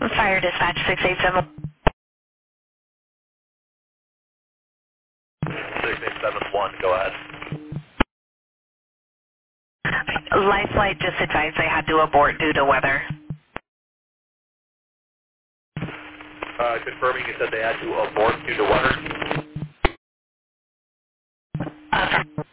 Fire dispatch 687. 6871, go ahead. Life Flight just advised they had to abort due to weather. Confirming you said they had to abort due to weather.